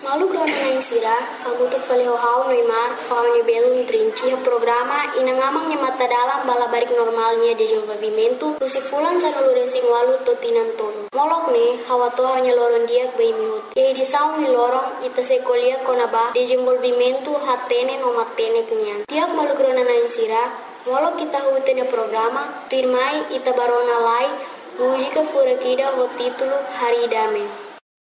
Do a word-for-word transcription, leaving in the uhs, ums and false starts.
Malu krona na insira, hagutuk faleho hao noimar, hao ni belum trinci ha programa ina ngamang ni mata dalam bala barik normalnya de desenvolvimento, tusi fulan sa naluresi walu totinan tolo. Molok ne, hawa toha nya loron diak bai mihut. Ye di saung ni lorong ita se kolia konaba desenvolvimento hatene no matene kenyan. Tiap malu krona na insira, molok kita hutene programa, tuirmai ita barona lai, mujika furakida ho titulo Hari Dame.